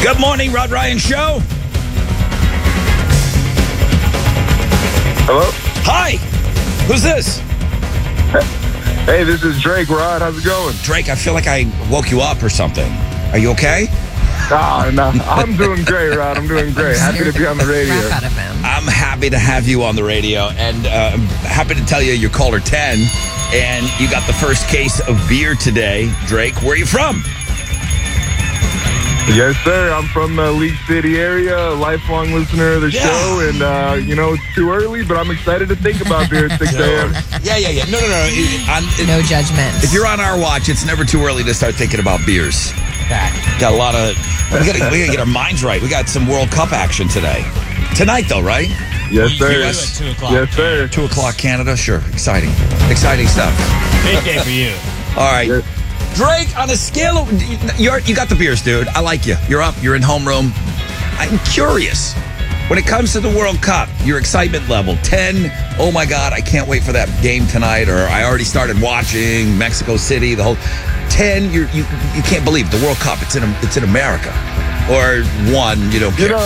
Good morning, Rod Ryan Show. Hello? Hi. Who's this? Hey, this is Drake. Rod, how's it going? Drake, I feel like I woke you up or something. Are you okay? No, I'm doing great, Rod. I'm doing great. Happy to be on the radio. Crap out of him. I'm happy to have you on the radio, and I'm happy to tell you you're caller 10, and you got the first case of beer today. Drake, where are you from? Yes, sir. I'm from the League City area, a lifelong listener of the show, and, it's too early, but I'm excited to think about beer at 6 a.m. Yeah. No. No judgment. If you're on our watch, it's never too early to start thinking about beers. Got a lot of... We gotta get our minds right. We got some World Cup action today. Tonight, though, right? Yes, sir. US, 2 o'clock. Yes, sir. 2 o'clock Canada, sure. Exciting stuff. Big day for you. All right. Yes. Drake, on a scale of... You got the beers, dude. I like you. You're up. You're in homeroom. I'm curious. When it comes to the World Cup, your excitement level, 10, oh my God, I can't wait for that game tonight, or I already started watching Mexico City, the whole... 10, you can't believe the World Cup. It's in America. Or 1, you don't care.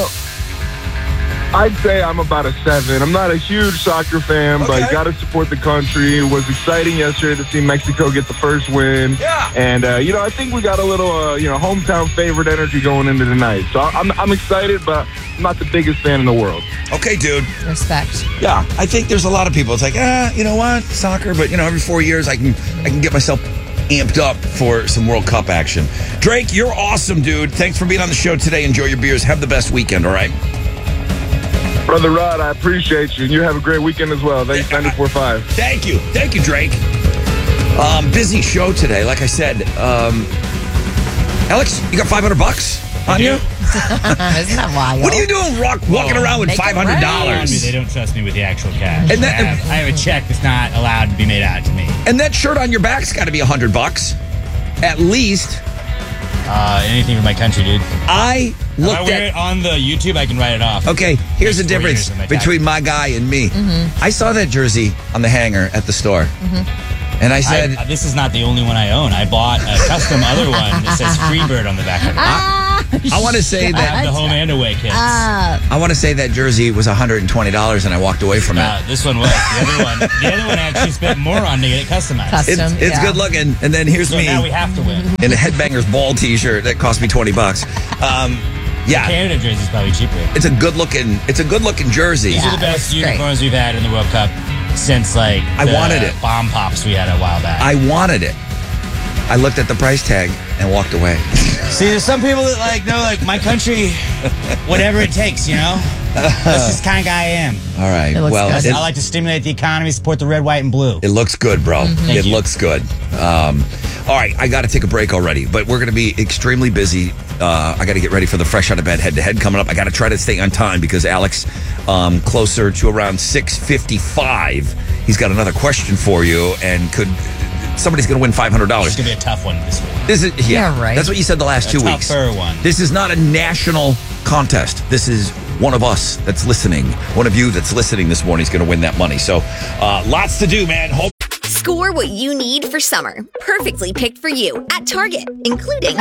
I'd say I'm about a 7. I'm not a huge soccer fan, but Okay. got to support the country. It was exciting yesterday to see Mexico get the first win. Yeah. And, I think we got a little, hometown favorite energy going into tonight. So I'm excited, but I'm not the biggest fan in the world. Okay, dude. Respect. Yeah, I think there's a lot of people. It's like, you know what, soccer, but every 4 years I can get myself amped up for some World Cup action. Drake, you're awesome, dude. Thanks for being on the show today. Enjoy your beers. Have the best weekend, all right? Brother Rod, I appreciate you, and you have a great weekend as well. Thanks, 94.5. Thank you, Drake. Busy show today, like I said. Alex, you got $500 on you? Isn't that wild? What are you doing walking around with Make it $500? They don't trust me with the actual cash. And I have a check that's not allowed to be made out to me. And that shirt on your back's got to be $100, at least. Anything for my country, dude. I If looked I wear it on the YouTube, I can write it off. Okay, here's the Next 4 difference years of my between my guy and me. I saw that jersey on the hanger at the store, and I said, This is not the only one I own. I bought a custom other one that says Freebird on the back of it. I want to say I that have the home and away kits. I want to say that jersey was $120, and I walked away from it. This one was. The other one I actually spent more on to get it customized. Custom. It's Yeah. good looking, and then here's So me now we have to win. in a Headbangers Ball T-shirt that cost me $20. Yeah, Canada jersey is probably cheaper. it's a good looking jersey. These are the best it's great. uniforms we've had in the World Cup since I wanted it. Bomb pops we had a while back. I wanted it. I looked at the price tag and walked away. See, there's some people that my country, whatever it takes, That's just the kind of guy I am. All right. It looks Well, good. I like to stimulate the economy, support the red, white, and blue. it looks good, bro. Thank It you. looks good. All right, I got to take a break already, but we're going to be extremely busy. I got to get ready for the Fresh Out of Bed head-to-head coming up. I got to try to stay on time because Alex, closer to around 6:55, he's got another question for you, and somebody's going to win $500. It's going to be a tough one this week. This is Yeah, right. That's what you said the last 2 weeks. tougher one. This is not a national contest. This is one of us that's listening. One of you that's listening this morning is going to win that money. So, lots to do, man. Score what you need for summer. Perfectly picked for you at Target, including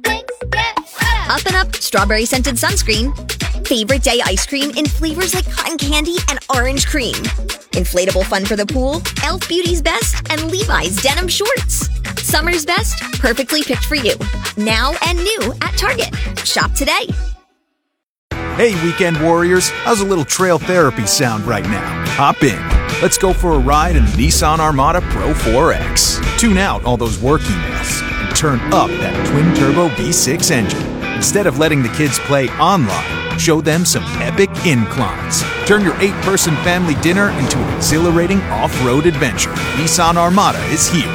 Up and Up Strawberry Scented Sunscreen, Favorite Day Ice Cream in flavors like cotton candy and orange cream, Inflatable Fun for the Pool, Elf Beauty's Best, and Levi's Denim Shorts. Summer's best, perfectly picked for you. Now and new at Target. Shop today. Hey, weekend warriors, how's a little trail therapy sound right now? Hop in. Let's go for a ride in the Nissan Armada Pro 4X. Tune out all those work emails and turn up that twin-turbo V6 engine. Instead of letting the kids play online, show them some epic inclines. Turn your 8-person family dinner into an exhilarating off-road adventure. Nissan Armada is here.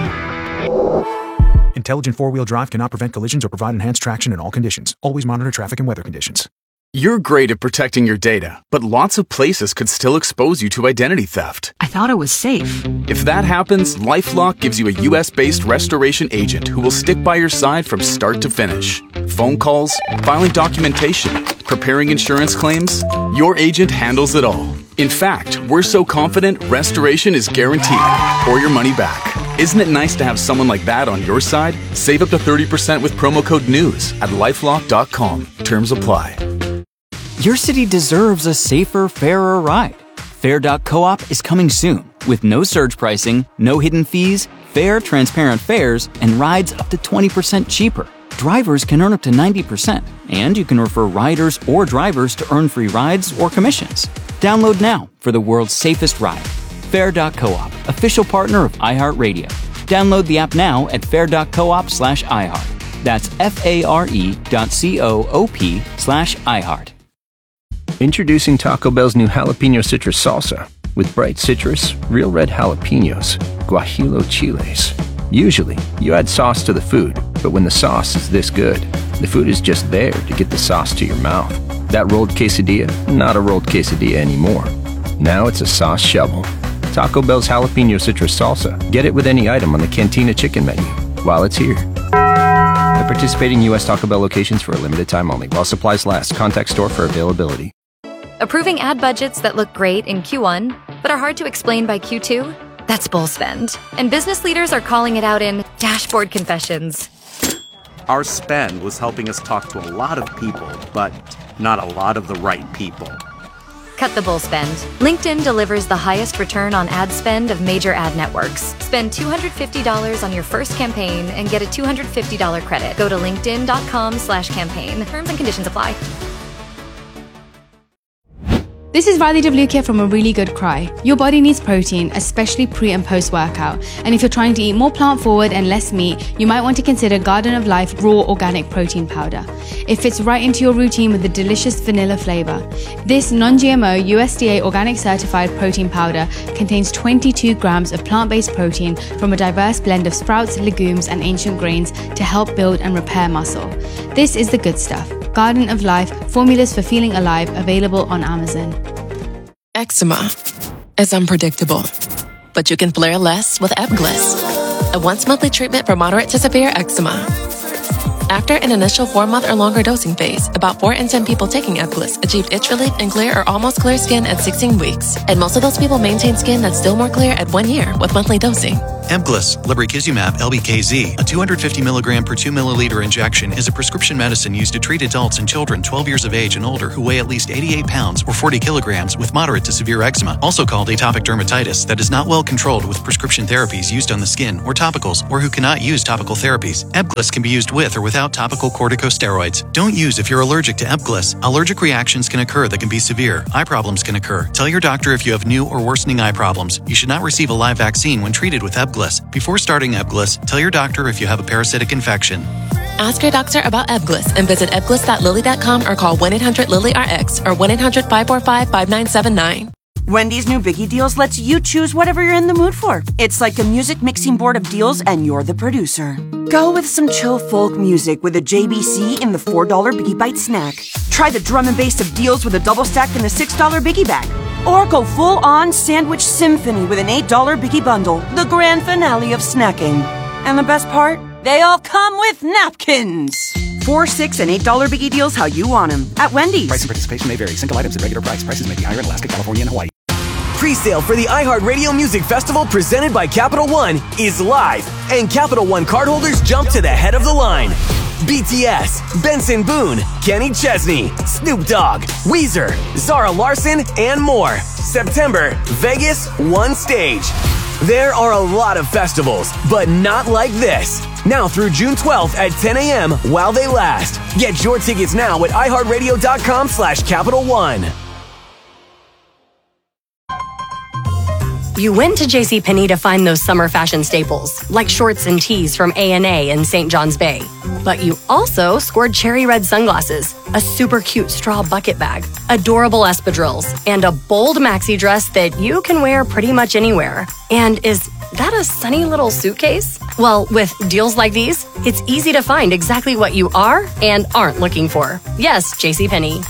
Intelligent four-wheel drive cannot prevent collisions or provide enhanced traction in all conditions. Always monitor traffic and weather conditions. You're great at protecting your data, but lots of places could still expose you to identity theft. I thought it was safe. If that happens, LifeLock gives you a US-based restoration agent who will stick by your side from start to finish. Phone calls, filing documentation, preparing insurance claims, your agent handles it all. In fact, we're so confident restoration is guaranteed or your money back. Isn't it nice to have someone like that on your side? Save up to 30% with promo code NEWS at LifeLock.com. Terms apply. Your city deserves a safer, fairer ride. Fair.coop is coming soon with no surge pricing, no hidden fees, fair, transparent fares, and rides up to 20% cheaper. Drivers can earn up to 90%, and you can refer riders or drivers to earn free rides or commissions. Download now for the world's safest ride. Fair.coop, official partner of iHeartRadio. Download the app now at fair.coop/iHeart. That's FARE.coop/iHeart. Introducing Taco Bell's new Jalapeno Citrus Salsa. With bright citrus, real red jalapenos, guajillo chiles. Usually, you add sauce to the food, but when the sauce is this good, the food is just there to get the sauce to your mouth. That rolled quesadilla, not a rolled quesadilla anymore. Now it's a sauce shovel. Taco Bell's Jalapeno Citrus Salsa. Get it with any item on the Cantina Chicken menu while it's here. At participating U.S. Taco Bell locations for a limited time only. While supplies last. Contact store for availability. Approving ad budgets that look great in Q1, but are hard to explain by Q2? That's bull spend. And business leaders are calling it out in dashboard confessions. Our spend was helping us talk to a lot of people, but not a lot of the right people. Cut the bull spend. LinkedIn delivers the highest return on ad spend of major ad networks. Spend $250 on your first campaign and get a $250 credit. Go to linkedin.com/campaign. Terms and conditions apply. This is Riley DeVlukia from A Really Good Cry. Your body needs protein, especially pre and post workout. And if you're trying to eat more plant forward and less meat, you might want to consider Garden of Life Raw Organic Protein Powder. It fits right into your routine with a delicious vanilla flavor. This non-GMO USDA organic certified protein powder contains 22 grams of plant-based protein from a diverse blend of sprouts, legumes, and ancient grains to help build and repair muscle. This is the good stuff. Garden of Life, formulas for feeling alive, available on Amazon. Eczema is unpredictable, but you can flare less with Ebglyss, a once-monthly treatment for moderate to severe eczema. After an initial 4-month or longer dosing phase, about 4 in 10 people taking Ebglyss achieved itch relief and clear or almost clear skin at 16 weeks, and most of those people maintain skin that's still more clear at 1 year with monthly dosing. Ebglyss, lebrikizumab LBKZ, a 250 milligram per 2 milliliter injection, is a prescription medicine used to treat adults and children 12 years of age and older who weigh at least 88 pounds or 40 kilograms with moderate to severe eczema, also called atopic dermatitis, that is not well controlled with prescription therapies used on the skin or topicals, or who cannot use topical therapies. Ebglyss can be used with or without topical corticosteroids. Don't use if you're allergic to Ebglyss. Allergic reactions can occur that can be severe. Eye problems can occur. Tell your doctor if you have new or worsening eye problems. You should not receive a live vaccine when treated with Ebglyss. Before starting Ebglyss, tell your doctor if you have a parasitic infection. Ask your doctor about Ebglyss and visit ebglyss.lilly.com or call 1-800-LILY-RX or 1-800-545-5979. Wendy's new Biggie Deals lets you choose whatever you're in the mood for. It's like a music mixing board of deals and you're the producer. Go with some chill folk music with a JBC in the $4 Biggie Bite snack. Try the drum and bass of deals with a double stack in the $6 Biggie Bag. Or go full-on sandwich symphony with an $8 Biggie Bundle, the grand finale of snacking. And the best part? They all come with napkins. $4, $6, and $8 Biggie Deals how you want them at Wendy's. Price and participation may vary. Single items at regular price. Prices may be higher in Alaska, California, and Hawaii. Pre-sale for the iHeartRadio Music Festival presented by Capital One is live, and Capital One cardholders jump to the head of the line. BTS, Benson Boone, Kenny Chesney, Snoop Dogg, Weezer, Zara Larsson, and more. September, Vegas, one stage. There are a lot of festivals, but not like this. Now through June 12th at 10 a.m. while they last. Get your tickets now at iHeartRadio.com/Capital One. You went to JCPenney to find those summer fashion staples, like shorts and tees from A&A in St. John's Bay. But you also scored cherry red sunglasses, a super cute straw bucket bag, adorable espadrilles, and a bold maxi dress that you can wear pretty much anywhere. And is that a sunny little suitcase? Well, with deals like these, it's easy to find exactly what you are and aren't looking for. Yes, JCPenney.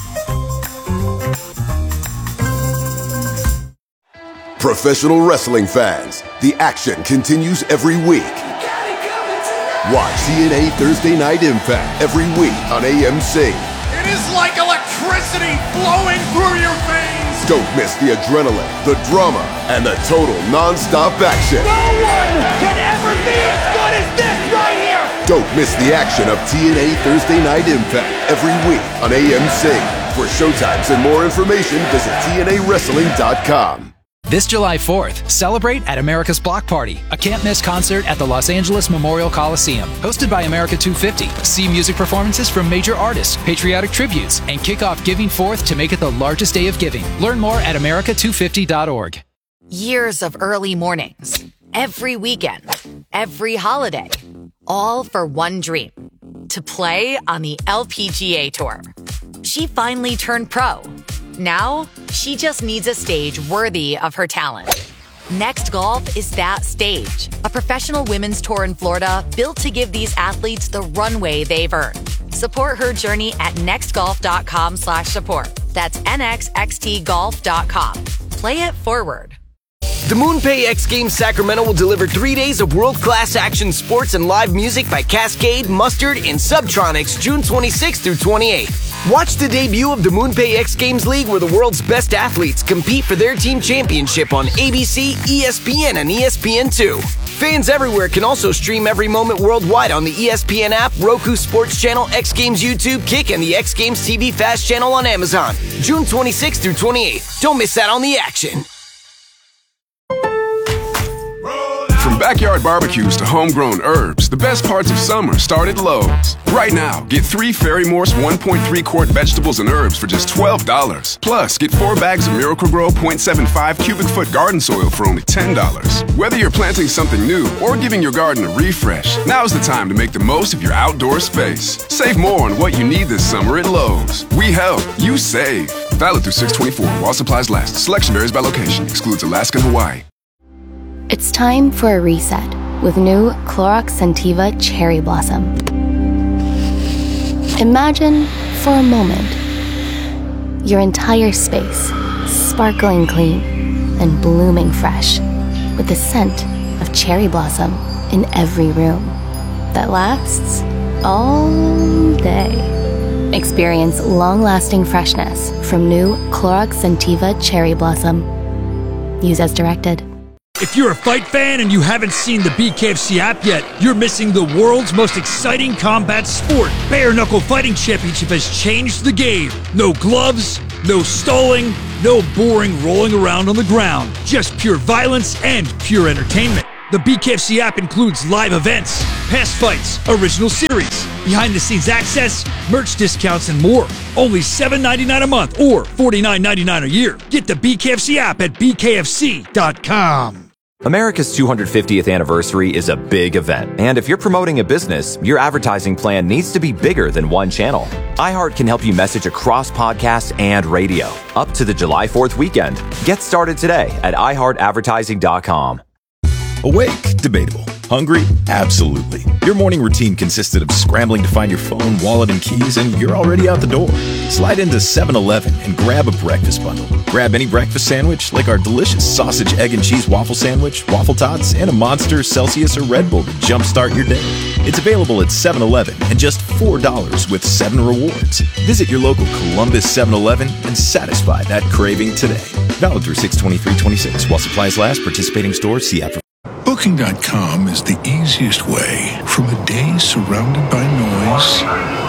Professional wrestling fans, the action continues every week. Watch TNA Thursday Night Impact every week on AMC. It is like electricity flowing through your veins. Don't miss the adrenaline, the drama, and the total non-stop action. No one can ever never be as good as this right here! Don't miss the action of TNA Thursday Night Impact every week on AMC. For showtimes and more information, visit TNAWrestling.com. This July 4th, celebrate at America's Block Party, a can't-miss concert at the Los Angeles Memorial Coliseum. Hosted by America 250, see music performances from major artists, patriotic tributes, and kick off Giving Forth to make it the largest day of giving. Learn more at america250.org. Years of early mornings, every weekend, every holiday, all for one dream, to play on the LPGA Tour. She finally turned pro. Now, she just needs a stage worthy of her talent. Next Golf is that stage, a professional women's tour in Florida built to give these athletes the runway they've earned. Support her journey at nextgolf.com/support. That's nxxtgolf.com. Play it forward. The MoonPay X Games Sacramento will deliver 3 days of world-class action sports and live music by Cascade, Mustard, and Subtronics June 26th through 28th. Watch the debut of the MoonPay X Games League, where the world's best athletes compete for their team championship on ABC, ESPN, and ESPN2. Fans everywhere can also stream every moment worldwide on the ESPN app, Roku Sports Channel, X Games YouTube, Kick, and the X Games TV Fast channel on Amazon. June 26th through 28th. Don't miss out on the action. From backyard barbecues to homegrown herbs, the best parts of summer start at Lowe's. Right now, get 3 Ferry Morse 1.3 quart vegetables and herbs for just $12. Plus, get 4 bags of Miracle-Gro 0.75 cubic foot garden soil for only $10. Whether you're planting something new or giving your garden a refresh, now's the time to make the most of your outdoor space. Save more on what you need this summer at Lowe's. We help, you save. Valid through 6/24 while supplies last. Selection varies by location. Excludes Alaska and Hawaii. It's time for a reset with new Clorox Scentiva Cherry Blossom. Imagine, for a moment, your entire space sparkling clean and blooming fresh with the scent of cherry blossom in every room that lasts all day. Experience long-lasting freshness from new Clorox Scentiva Cherry Blossom. Use as directed. If you're a fight fan and you haven't seen the BKFC app yet, you're missing the world's most exciting combat sport. Bare Knuckle Fighting Championship has changed the game. No gloves, no stalling, no boring rolling around on the ground. Just pure violence and pure entertainment. The BKFC app includes live events, past fights, original series, behind-the-scenes access, merch discounts, and more. Only $7.99 a month or $49.99 a year. Get the BKFC app at bkfc.com. America's 250th anniversary is a big event, and if you're promoting a business, your advertising plan needs to be bigger than one channel. iHeart can help you message across podcasts and radio, up to the July 4th weekend. Get started today at iHeartAdvertising.com. Awake? Debatable. Hungry? Absolutely. Your morning routine consisted of scrambling to find your phone, wallet, and keys, and you're already out the door. Slide into 7-Eleven and grab a breakfast bundle. Grab any breakfast sandwich, like our delicious sausage, egg, and cheese waffle sandwich, waffle tots, and a Monster, Celsius, or Red Bull to jumpstart your day. It's available at 7-Eleven and just $4 with 7 rewards. Visit your local Columbus 7-Eleven and satisfy that craving today. Valid through 6/23/26 while supplies last. Participating stores. See app. Booking.com is the easiest way from a day surrounded by noise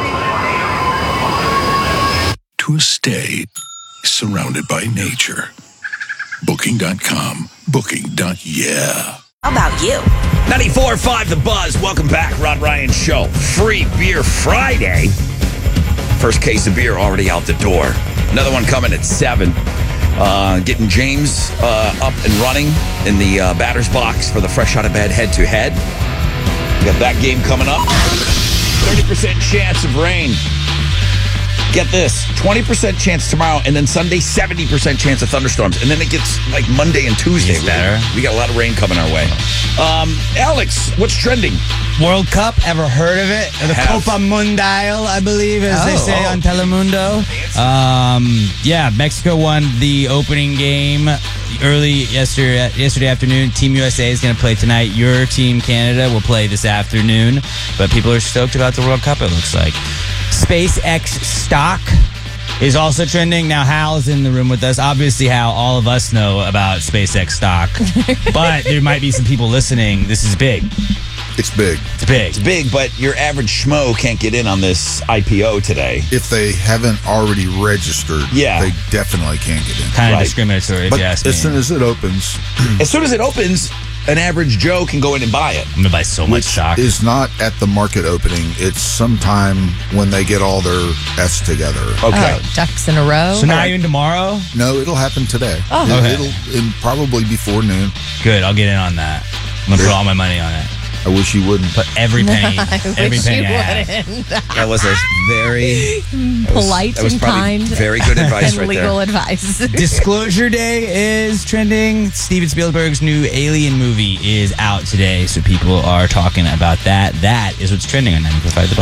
to a stay surrounded by nature. Booking.com. Booking.yeah. How about you? 94.5 The Buzz. Welcome back. Rod Ryan Show. Free Beer Friday. First case of beer already out the door. Another one coming at 7. Getting James up and running in the batter's box for the fresh out of bed head-to-head. We got that game coming up. 30% chance of rain. Get this, 20% chance tomorrow, and then Sunday, 70% chance of thunderstorms. And then it gets like Monday and Tuesday. Better. We got a lot of rain coming our way. Alex, what's trending? World Cup, ever heard of it? The Copa Mundial, I believe, as they say on Telemundo. Yeah, Mexico won the opening game early yesterday afternoon. Team USA is going to play tonight. Your team, Canada, will play this afternoon. But people are stoked about the World Cup, it looks like. SpaceX stock is also trending. Now, Hal's in the room with us. Obviously, Hal, all of us know about SpaceX stock, but there might be some people listening. This is big. It's big. It's big. It's big, but your average schmo can't get in on this IPO today. If they haven't already registered, they definitely can't get in. Kind of discriminatory, if but you ask me. as soon as it opens, an average Joe can go in and buy it. I'm going to buy so much stock. It's not at the market opening. It's sometime when they get all their F's together. Okay. Oh, ducks in a row. So not even tomorrow? No, it'll happen today. Oh. Okay. It'll probably before noon. Good. I'll get in on that. I'm going to put all my money on it. I wish you wouldn't. Put every penny. Every penny I have. That was a very polite that was and probably kind. Very good advice and right there. legal advice. Disclosure Day is trending. Steven Spielberg's new Alien movie is out today, so people are talking about that. That is what's trending on 94.5 The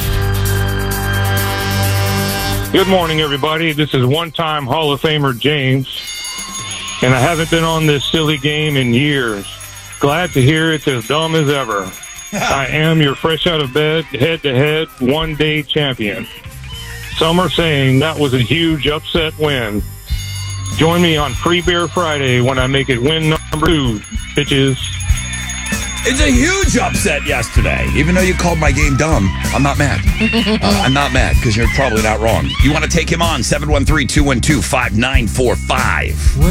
Buzz. Good morning, everybody. This is one-time Hall of Famer James, and I haven't been on this silly game in years. Glad to hear it's as dumb as ever. I am your fresh out of bed, head-to-head, one-day champion. Some are saying that was a huge upset win. Join me on Free Beer Friday when I make it win number 2, bitches. It's a huge upset yesterday. Even though you called my game dumb, I'm not mad. I'm not mad because you're probably not wrong. You want to take him on? 713-212-5945.